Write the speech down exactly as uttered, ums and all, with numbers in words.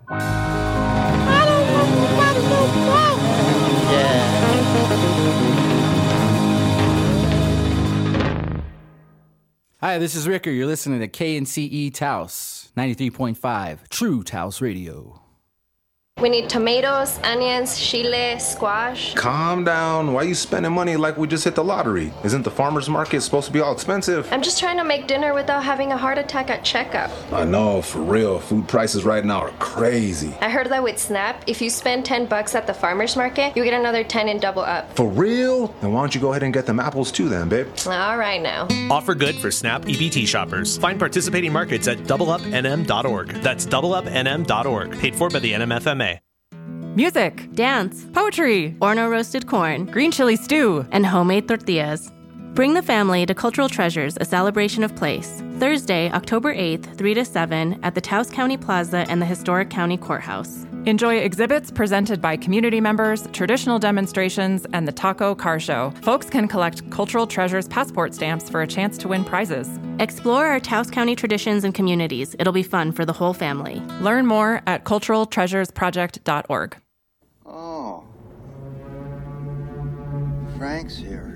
Hi, this is Ricker. You're listening to K N C E Taos, ninety-three point five, True Taos Radio. We need tomatoes, onions, chile, squash. Calm down. Why are you spending money like we just hit the lottery? Isn't the farmer's market supposed to be all expensive? I'm just trying to make dinner without having a heart attack at checkup. I know, for real. Food prices right now are crazy. I heard that with SNAP, if you spend ten bucks at the farmer's market, you get another ten and double up. For real? Then why don't you go ahead and get them apples too then, babe? All right now. Offer good for SNAP E B T shoppers. Find participating markets at double up N M dot org. That's double up N M dot org. Paid for by the N M F M A. Music, dance, poetry, Horno roasted corn, green chili stew, and homemade tortillas. Bring the family to Cultural Treasures, a celebration of place. Thursday, October eighth, three to seven, at the Taos County Plaza and the Historic County Courthouse. Enjoy exhibits presented by community members, traditional demonstrations, and the Taco Car Show. Folks can collect Cultural Treasures passport stamps for a chance to win prizes. Explore our Taos County traditions and communities. It'll be fun for the whole family. Learn more at cultural treasures project dot org. Oh. Frank's here.